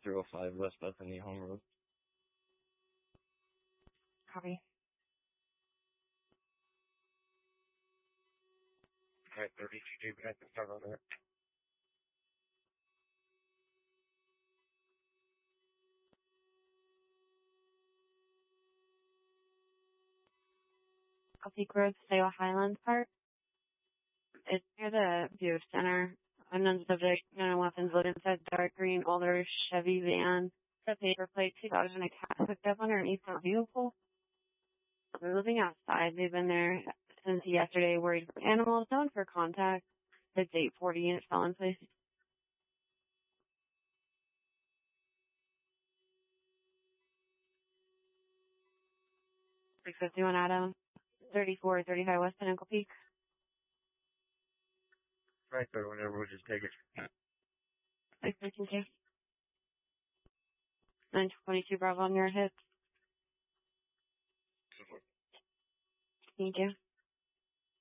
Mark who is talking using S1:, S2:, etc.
S1: 2305 West Bethany Home Road.
S2: Copy.
S1: Alright, 32J, but I can start on that.
S2: Peak Road, Saywa Highlands Park. It's near the View Center. Unknown subject, no weapons, lived inside dark green, older Chevy van. The paper plate, 2 dogs and a cat hooked up underneath the vehicle. They're living outside. They've been there since yesterday, worried for animals, known for contact. It's 840 unit felon place. 651 Adam, 3435 West Pinnacle Peak.
S1: Right there, whenever we'll just take it.
S2: 652. 922 Bravo on your hip. Thank you.